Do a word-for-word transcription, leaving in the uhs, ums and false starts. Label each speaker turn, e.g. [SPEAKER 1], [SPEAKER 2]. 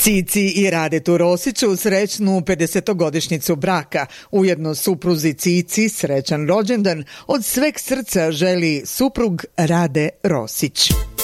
[SPEAKER 1] Cici i Radetu Rosiću srećnu pedesetogodišnjicu braka. Ujedno supruzi Cici srećan rođendan od sveg srca želi suprug Rade Rosić.